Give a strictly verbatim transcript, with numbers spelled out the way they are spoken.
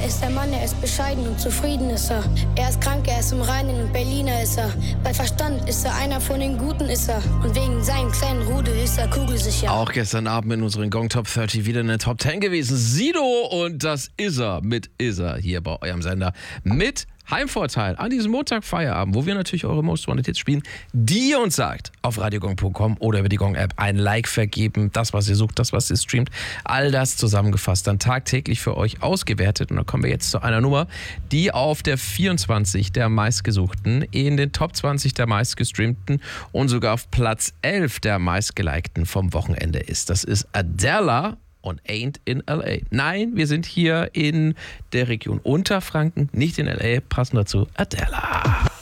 ist der Mann, er ist bescheiden und zufrieden ist er. Er ist krank, er ist im Reinen und Berliner ist er. Bei Verstand ist er einer von den Guten ist er. Und wegen seinem kleinen Rudel ist er kugelsicher. Auch gestern Abend in unseren Gong Top dreißig wieder eine Top zehn gewesen. Sido und das ist er mit Is er hier bei eurem Sender mit Heimvorteil an diesem Montag-Feierabend, wo wir natürlich eure Most Wanted Hits spielen, die ihr uns sagt, auf radiogong punkt com oder über die Gong-App ein Like vergeben, das, was ihr sucht, das, was ihr streamt, all das zusammengefasst, dann tagtäglich für euch ausgewertet. Und dann kommen wir jetzt zu einer Nummer, die auf der vierundzwanzig der meistgesuchten, in den Top zwanzig der meistgestreamten und sogar auf Platz elf der meistgelikten vom Wochenende ist. Das ist Adele und Ain't in L A. Nein, wir sind hier in der Region Unterfranken, nicht in L A. Passend dazu Adele.